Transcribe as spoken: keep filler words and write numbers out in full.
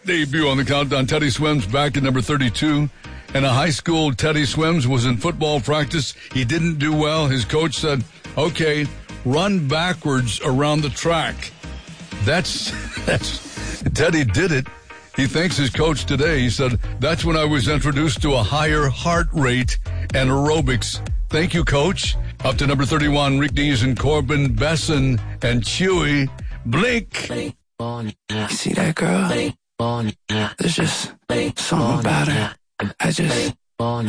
debut on the countdown. Teddy Swims back at number thirty-two. In a high school, Teddy Swims was in football practice. He didn't do well. His coach said, okay, run backwards around the track. That's, that's, Teddy did it. He thanks his coach today. He said, that's when I was introduced to a higher heart rate and aerobics. Thank you, Coach. Up to number thirty-one, Rick Dees and Corbin Besson and Chewy. Blink. You see that girl? There's just something about her. I just...